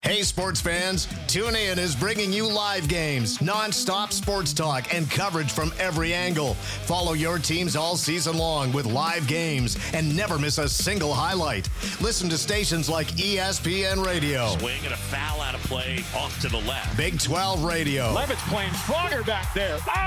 Hey, sports fans, TuneIn is bringing you live games, non-stop sports talk, and coverage from every angle. Follow your teams all season long with live games and never miss a single highlight. Listen to stations like ESPN Radio. Swing and a foul out of play off to the left. Big 12 Radio. Levitt's playing stronger back there.